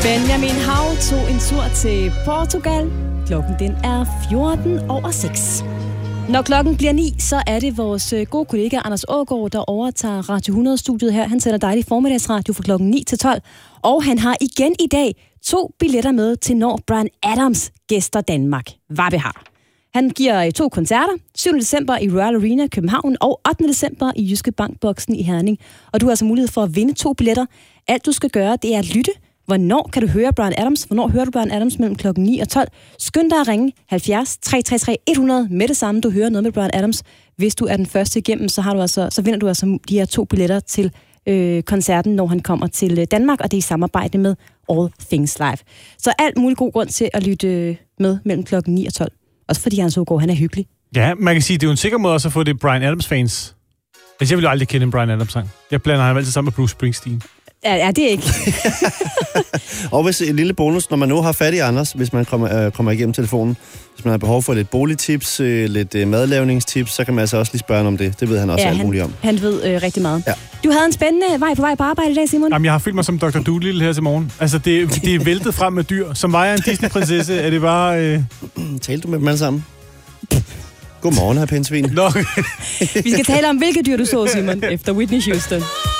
Benjamin Hav tog en tur til Portugal. Klokken den er 6:14. Når klokken bliver 9, så er det vores gode kollega Anders Aagaard, der overtager Radio 100-studiet her. Han sender dejlig formiddagsradio fra klokken 9 til 12. Og han har igen i dag 2 billetter med til når Bryan Adams gæster Danmark. Hvad vi har. Han giver 2 koncerter, 7. december i Royal Arena København og 8. december i Jyske Bankboksen i Herning. Og du har altså mulighed for at vinde 2 billetter. Alt du skal gøre, det er at lytte. Hvornår kan du høre Bryan Adams? Hvornår hører du Bryan Adams mellem klokken 9 og 12? Skynd dig at ringe 70 333 100 med det samme, du hører noget med Bryan Adams. Hvis du er den første igennem, så vinder du altså de her 2 billetter til koncerten, når han kommer til Danmark, og det er i samarbejde med All Things Live. Så alt muligt god grund til at lytte med mellem klokken 9 og 12. Også fordi Hans Aagaard, han er hyggelig. Ja, man kan sige, det er jo en sikker måde også at få det Bryan Adams-fans. Altså, jeg vil jo aldrig kende en Bryan Adams-sang. Jeg blander ham altid sammen med Bruce Springsteen. Ja, det er ikke. Og hvis en lille bonus, når man nu har fat i Anders, hvis man kommer igennem telefonen, hvis man har behov for lidt boligtips, lidt madlavningstips, så kan man altså også lige spørge om det. Det ved han også alt muligt om. Han ved rigtig meget. Ja. Du havde en spændende vej på vej på arbejde i dag, Simon. Jamen, jeg har følt mig som Dr. Dolittle her til morgen. Altså, det er væltet frem med dyr. Som var jeg en Disney-prinsesse, er det bare... Talte du med dem alle sammen? Godmorgen, her pindsvin. Vi skal tale om, hvilke dyr du så, Simon, efter Whitney Houston.